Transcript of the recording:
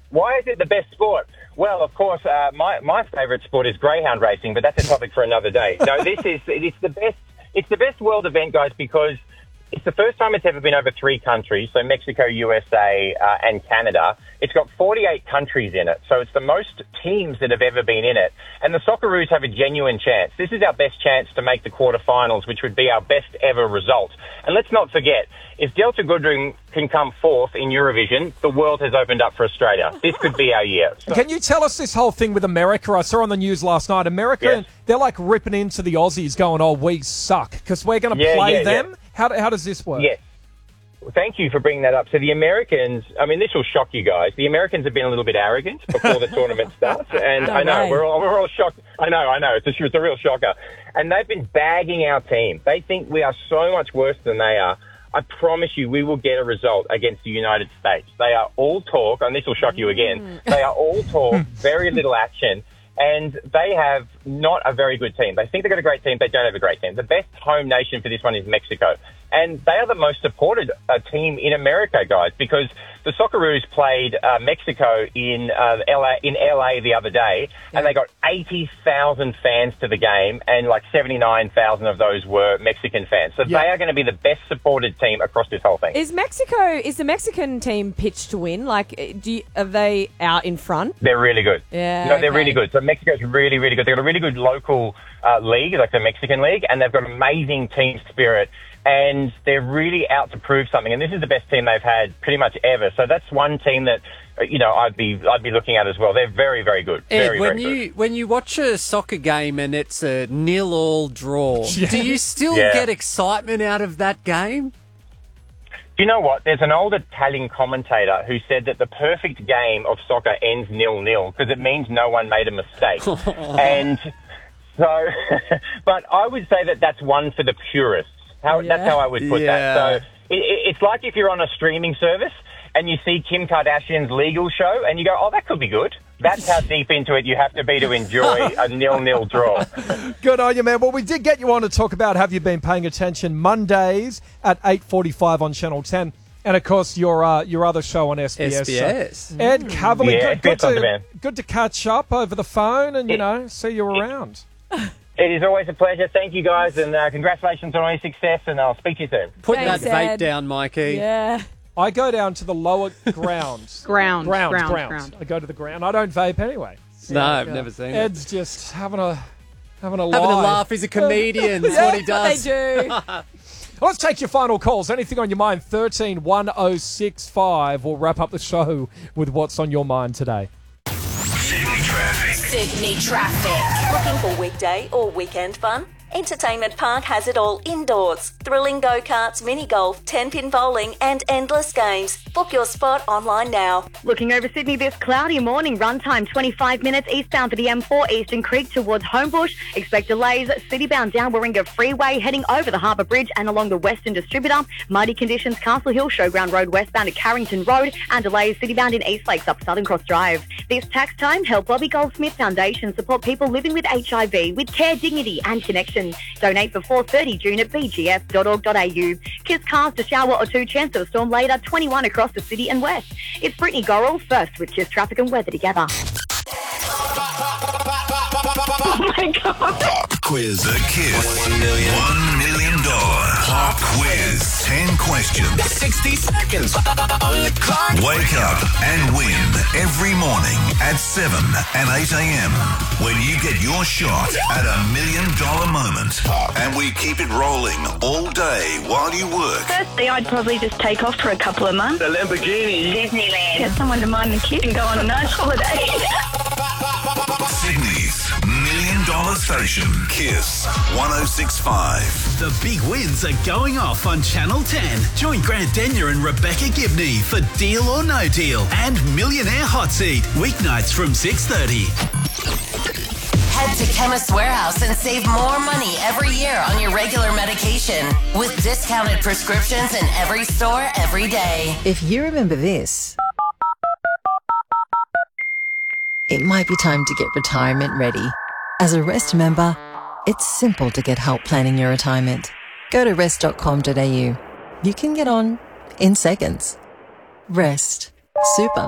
Why is it the best sport? Well, of course, my favourite sport is greyhound racing, but that's a topic for another day. No, it's the best. It's the best world event, guys, because it's the first time it's ever been over 3 countries, so Mexico, USA, and Canada. It's got 48 countries in it, so it's the most teams that have ever been in it. And the Socceroos have a genuine chance. This is our best chance to make the quarterfinals, which would be our best ever result. And let's not forget, if Delta Goodrem can come 4th in Eurovision, the world has opened up for Australia. This could be our year. So, can you tell us this whole thing with America? I saw on the news last night, America, yes. They're like ripping into the Aussies going, oh, we suck, because we're going to play them? Yeah. How does this work? Yes. Well, thank you for bringing that up. So the Americans, I mean, this will shock you guys. The Americans have been a little bit arrogant before the tournament starts. And I know, we're all shocked. I know. It's a real shocker. And they've been bagging our team. They think we are so much worse than they are. I promise you we will get a result against the United States. They are all talk, and this will shock you again. They are all talk, very little action. And they have not a very good team. They think they've got a great team. They don't have a great team. The best home nation for this one is Mexico. And they are the most supported team in America, guys, because the Socceroos played Mexico in LA the other day, and they got 80,000 fans to the game, and like 79,000 of those were Mexican fans. So they are going to be the best supported team across this whole thing. Is the Mexican team pitched to win? Like, are they out in front? They're really good. Yeah, no, they're really good. So Mexico's really, really good. They've got a really good local league, like the Mexican League, and they've got amazing team spirit. And they're really out to prove something. And this is the best team they've had pretty much ever. So that's one team that, I'd be looking at as well. They're very, very good. Ed, very good. When you watch a soccer game and it's a 0-0 draw, do you still get excitement out of that game? You know what? There's an old Italian commentator who said that the perfect game of soccer ends 0-0 because it means no one made a mistake. And so, but I would say that that's one for the purists. That's how I would put that. So it's like if you're on a streaming service and you see Kim Kardashian's legal show and you go, oh, that could be good. That's how deep into it you have to be to enjoy a 0-0 draw. Good on you, man. Well, we did get you on to talk about Have You Been Paying Attention Mondays at 8:45 on Channel 10. And, of course, your other show on SBS. So, Ed Cavalier, good to catch up over the phone and, see you around. It is always a pleasure. Thank you, guys, and congratulations on all your success, and I'll speak to you soon. Put that vape down, Mikey. Yeah. I go down to the lower grounds. Ground. I go to the ground. I don't vape anyway. No, I've never seen it. Ed's just having a Having a laugh. He's a comedian. That's what he does. They do. Let's take your final calls. Anything on your mind? 131065. We'll wrap up the show with what's on your mind today. Sydney Traffic. Looking for weekday or weekend fun? Entertainment Park has it all indoors. Thrilling go-karts, mini-golf, 10-pin bowling and endless games. Book your spot online now. Looking over Sydney this cloudy morning. Run time 25 minutes eastbound for the M4 Eastern Creek towards Homebush. Expect delays citybound down Warringah Freeway heading over the Harbour Bridge and along the Western Distributor. Muddy conditions Castle Hill Showground Road westbound to Carrington Road and delays citybound in East Lakes up Southern Cross Drive. This tax time, help Bobby Goldsmith Foundation support people living with HIV with care, dignity and connection. Donate before 30 June at bgf.org.au. Kiss cars to shower or two, chance of a storm later, 21 across the city and west. It's Brittany Gorrell first with Kiss Traffic and Weather together. Oh my God. Pop quiz a Kiss. $1 million pop quiz. 10 questions. 60 seconds on the clock. Wake up and win every morning at 7 and 8 a.m. when you get your shot at $1 million moment. And we keep it rolling all day while you work. Firstly, I'd probably just take off for a couple of months. The Lamborghini. Disneyland. Get someone to mind the kid and go on a nice holiday. Sydney's $1 million station. Kiss 106.5. The big wins are going off on Channel 10. Join Grant Denyer and Rebecca Gibney for Deal or No Deal and Millionaire Hot Seat. Weeknights from 6:30. Head to Chemist Warehouse and save more money every year on your regular medication with discounted prescriptions in every store every day. If you remember this, it might be time to get retirement ready. As a Rest member, it's simple to get help planning your retirement. Go to rest.com.au. You can get on in seconds. Rest. Super.